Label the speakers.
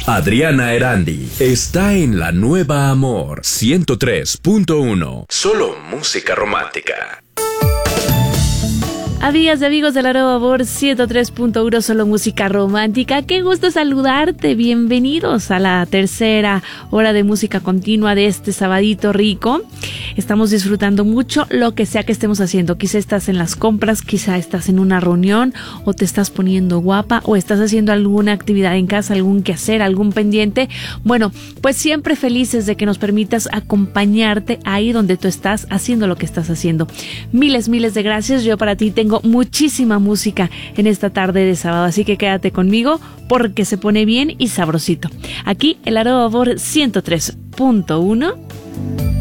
Speaker 1: Adriana Erandi está en La Nueva Amor 103.1. Solo música romántica.
Speaker 2: Amigas y amigos de La Nueva Amor 103.1, solo música romántica. Qué gusto saludarte. Bienvenidos a la tercera hora de música continua de este sabadito rico. Estamos disfrutando mucho lo que sea que estemos haciendo. Quizá estás en las compras, quizá estás en una reunión, o te estás poniendo guapa, o estás haciendo alguna actividad en casa, algún quehacer, algún pendiente. Bueno, pues siempre felices de que nos permitas acompañarte ahí donde tú estás haciendo lo que estás haciendo. Miles de gracias. Yo para ti tengo muchísima música en esta tarde de sábado, así que quédate conmigo porque se pone bien y sabrosito. Aquí el Nueva Amor 103.1.